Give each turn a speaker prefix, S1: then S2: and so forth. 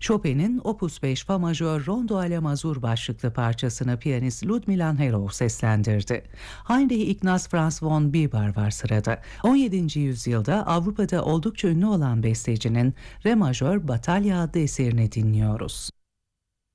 S1: Chopin'in Opus 5 Fa majör Rondo ale Mazur başlıklı parçasını piyanist Ludmila Anhelov seslendirdi. Heinrich Ignaz Franz von Bieber var sırada. 17. yüzyılda Avrupa'da oldukça ünlü olan bestecinin Re majör Batalya adlı eserini dinliyoruz.